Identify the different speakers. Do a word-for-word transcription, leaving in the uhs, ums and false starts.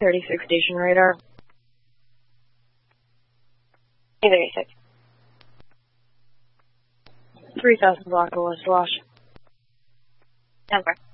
Speaker 1: thirty-six station radar.
Speaker 2: Hey, thirty-six.
Speaker 1: three thousand block of West Wash.
Speaker 2: Denver.